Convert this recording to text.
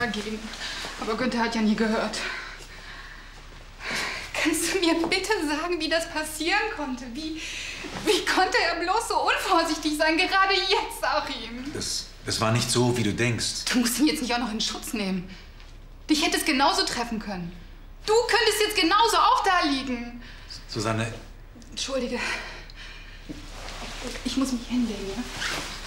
gehen. Aber Günther hat ja nie gehört. Kannst du mir bitte sagen, wie das passieren konnte? Wie konnte er bloß so unvorsichtig sein? Gerade jetzt, Achim. Das war nicht so, wie du denkst. Du musst ihn jetzt nicht auch noch in Schutz nehmen. Dich hätte es genauso treffen können. Du könntest jetzt genauso auch da liegen. Susanne. Entschuldige. Ich muss mich hinlegen, ja?